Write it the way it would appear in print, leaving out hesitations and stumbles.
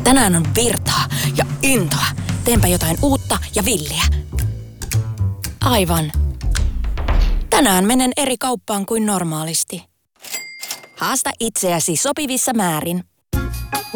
Tänään on virtaa ja intoa. Teenpä jotain uutta ja villiä. Aivan. Tänään menen eri kauppaan kuin normaalisti. Haasta itseäsi sopivissa määrin.